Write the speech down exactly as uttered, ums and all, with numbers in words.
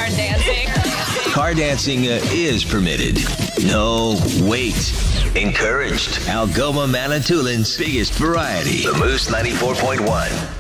start dancing. Car dancing uh, is permitted. No, wait. Encouraged. Algoma Manitoulin's biggest variety. The Moose ninety-four point one.